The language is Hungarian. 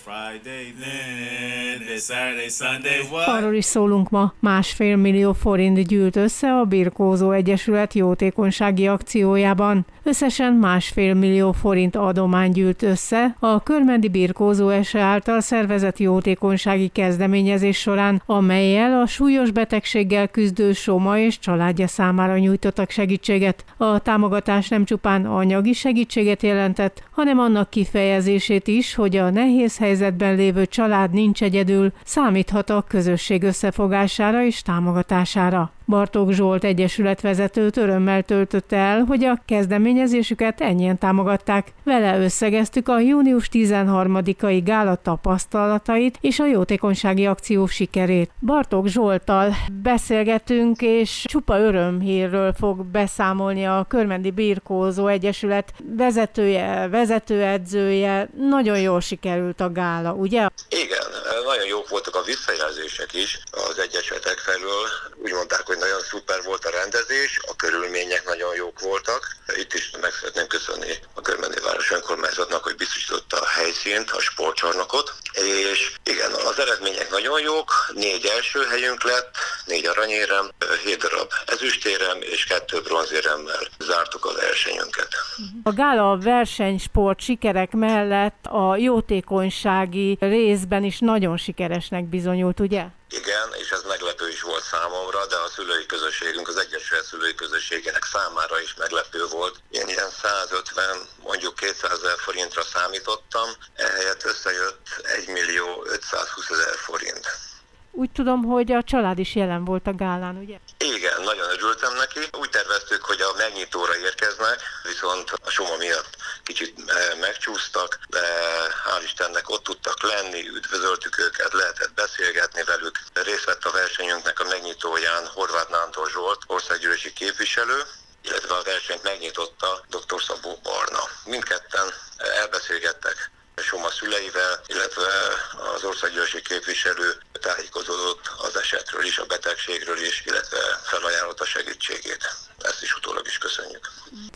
Arról is szólunk ma, 1,5 millió forint gyűlt össze a Birkózó Egyesület jótékonysági akciójában. Összesen 1,5 millió forint adomány gyűlt össze a Körmendi Birkózó SE által szervezett jótékonysági kezdeményezés során, amellyel a súlyos betegséggel küzdő Soma és családja számára nyújtottak segítséget. A támogatás nem csupán anyagi segítséget jelentett, hanem annak kifejezését is, hogy a nehéz helyzetben lévő család nincs egyedül, számíthat a közösség összefogására és támogatására. Bartók Zsolt egyesületvezetőt örömmel töltötte el, hogy a kezdeményezésüket ennyien támogatták. Vele összegeztük a június 13-ai gála tapasztalatait és a jótékonysági akció sikerét. Bartók Zsolttal beszélgetünk, és csupa örömhírről fog beszámolni a Körmendi Birkózó Egyesület vezetőedzője. Nagyon jól sikerült a gála, ugye? Igen, nagyon jók voltak a visszajelzések is az egyesületek felől. Úgy mondták, hogy nagyon szuper volt a rendezés, a körülmények nagyon jók voltak. Itt is meg szeretném köszönni a Körmendi város önkormányzatnak, hogy biztosította a helyszínt, a sportcsarnokot. És igen, az eredmények nagyon jók, 4 első helyünk lett, 4 aranyérem, 7 darab ezüstérem és 2 bronzéremmel zártuk a versenyünket. A gála versenysport sikerek mellett a jótékonysági részben is nagyon sikeresnek bizonyult, ugye? Igen, és ez meglepő is volt számomra, de a szülői közösségünk, az Egyesület szülői közösségének számára is meglepő volt. Én ilyen 150, mondjuk 200 000 forintra számítottam, ehelyett összejött 1.520.000 forint. Úgy tudom, hogy a család is jelen volt a gálán, ugye? Igen, nagyon örültem neki. Úgy terveztük, hogy a megnyitóra érkeznek, viszont a Soma miatt kicsit megcsúsztak, de hál' Istennek ott tudtak lenni, üdvözöltük őket, lehetett beszélgetni velük. Részt vett a versenyünknek a megnyitóján Horváth Nántor Zsolt, országgyűlési képviselő, illetve a versenyt megnyitotta dr. Szabó Barna. Mindketten elbeszélgettek Soma szüleivel, illetve az országgyűlési képviselő tájékozódott az esetről is, a betegségről is, illetve felajánlotta segítségét. Ezt is utólag is köszönjük.